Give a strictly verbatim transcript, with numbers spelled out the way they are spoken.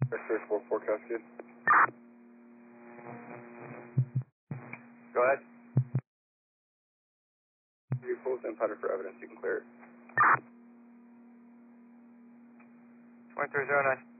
X-ray four four Cascade. Go ahead. Vehicles impounded for evidence. You can clear it. twenty-three oh nine.